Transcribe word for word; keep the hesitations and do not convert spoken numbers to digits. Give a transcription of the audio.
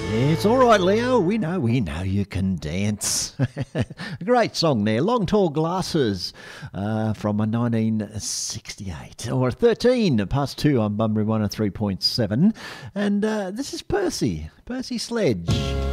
It's all right, Leo. We know, we know you can dance. Great song there. Long Tall Glasses uh, from a nineteen sixty-eight. Or thirteen past two on Bunbury one oh three point seven. And uh, this is Percy. Percy Sledge.